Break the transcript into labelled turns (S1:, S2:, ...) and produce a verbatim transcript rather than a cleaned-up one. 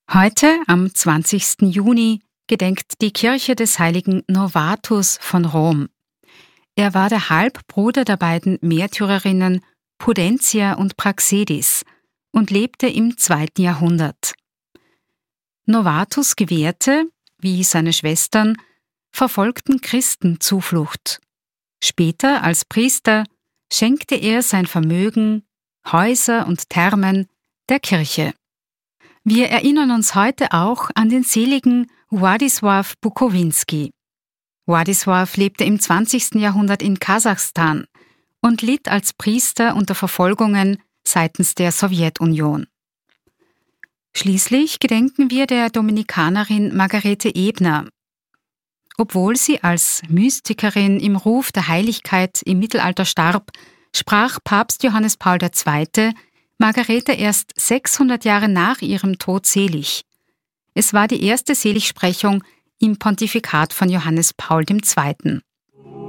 S1: Heute, am zwanzigsten Juni, gedenkt die Kirche des heiligen Novatus von Rom. Er war der Halbbruder der beiden Märtyrerinnen Prudentia und Praxedis und lebte im zweiten Jahrhundert. Novatus gewährte, wie seine Schwestern, verfolgten Christen Zuflucht. Später als Priester schenkte er sein Vermögen, Häuser und Thermen der Kirche. Wir erinnern uns heute auch an den seligen Władysław Bukowinski. Władysław lebte im zwanzigsten Jahrhundert in Kasachstan und litt als Priester unter Verfolgungen seitens der Sowjetunion. Schließlich gedenken wir der Dominikanerin Margarete Ebner. Obwohl sie als Mystikerin im Ruf der Heiligkeit im Mittelalter starb, sprach Papst Johannes Paul der Zweite Margarete erst sechshundert Jahre nach ihrem Tod selig. Es war die erste Seligsprechung im Pontifikat von Johannes Paul der Zweite.